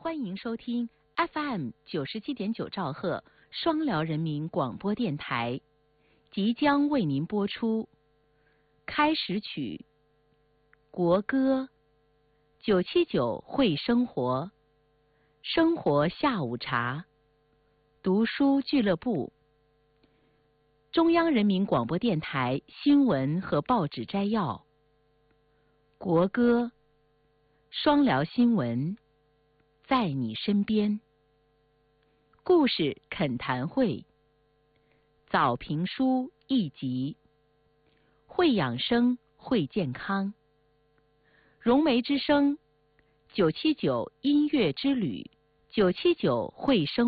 欢迎收听 FM 97.9兆赫双辽人民广播电台，即将为您播出开始曲国歌979会生活，生活下午茶，读书俱乐部，中央人民广播电台新闻和报纸摘要，国歌，双辽新闻，在你身边，故事恳谈会，早评书一集，会养生会健康，融媒之声979音乐之旅，979会生